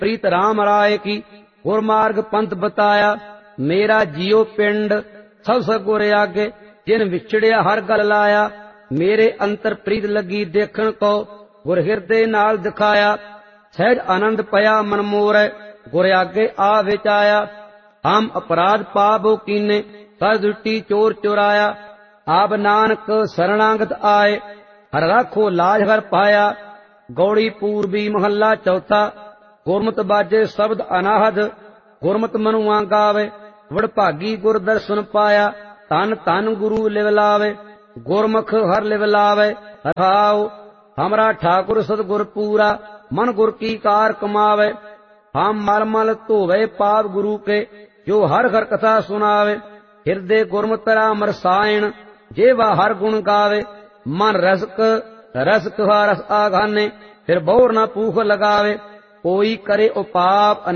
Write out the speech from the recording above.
प्रीत राम राय की। गुरमार्ग पंथ बताया मेरा जियो पिंड, सब सगुर आगे जिन विछड़िया हर गल लाया। मेरे अंतर प्रीत लगी देखण को, गुर हिरदे नाल दिखाया। सहज आनंद पया मन मोर, गुर आगे आ विचाया। हम अपराध पाप कीने, कर दुटी चोर चुराया। आप नानक शरणागत आए, हर राखो लाज हर पाया। गौड़ी पूर्वी महला चौथा। गुरमत बाजे शब्द अनाहद, गुरमत मनुआ गावे। वडभागी गुर दर्शन पाया, धन धन गुरु लिव लावे। गुरमुख हर लिव लावे हराओ, हमरा ठाकुर सतगुर पूरा। मन गुर की कार कमावे। हम मल मल धोवे पाप गुरु के, जो हर हर कथा सुनावे। हिरदे गुरमत राम रसायन, जेवा हर गुण गावे। मन रसक रसक रस आघाने, फिर बोर न पूख लगावे। कोई करे उपाप